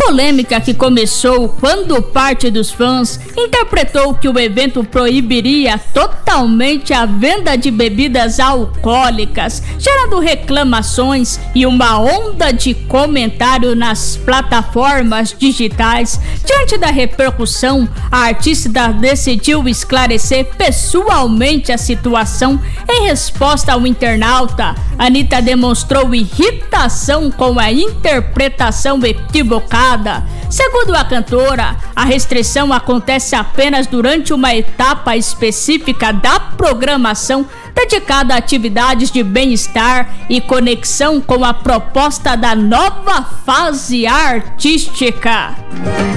polêmica que começou quando parte dos fãs interpretou que o evento proibiria totalmente a venda de bebidas alcoólicas, gerando reclamações e uma onda de comentário nas plataformas digitais. Diante da repercussão, a artista decidiu esclarecer pessoalmente a situação. Em resposta ao internauta, Anitta demonstrou irritação com a interpretação equivocada. Segundo a cantora, a restrição acontece apenas durante uma etapa específica da programação dedicada a atividades de bem-estar e conexão com a proposta da nova fase artística.